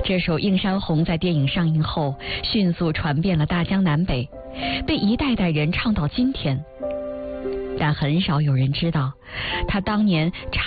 这首《映山红》在电影上映后迅速传遍了大江南北，被一代代人唱到今天。但很少有人知道，他当年